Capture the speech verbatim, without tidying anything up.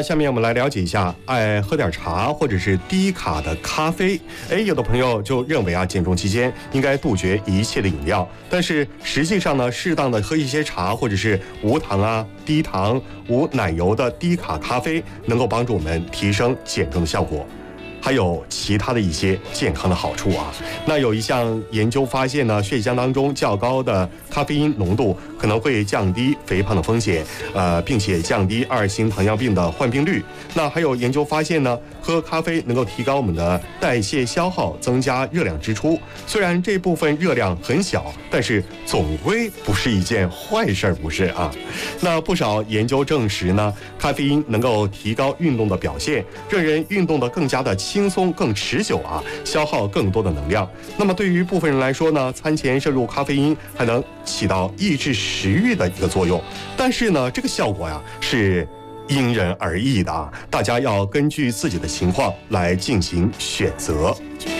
下面我们来了解一下，爱喝点茶或者是低卡的咖啡。哎，有的朋友就认为啊，减重期间应该杜绝一切的饮料，但是实际上呢，适当的喝一些茶或者是无糖啊、低糖、无奶油的低卡咖啡，能够帮助我们提升减重的效果。还有其他的一些健康的好处啊。那有一项研究发现呢，血浆当中较高的咖啡因浓度可能会降低肥胖的风险，呃，并且降低二型糖尿病的患病率。那还有研究发现呢，喝咖啡能够提高我们的代谢消耗，增加热量支出。虽然这部分热量很小，但是总归不是一件坏事儿，不是啊？那不少研究证实呢，咖啡因能够提高运动的表现，让人运动的更加的轻松、更持久啊，消耗更多的能量。那么对于部分人来说呢，餐前摄入咖啡因还能起到抑制食欲的一个作用，但是呢，这个效果呀是因人而异的啊，大家要根据自己的情况来进行选择。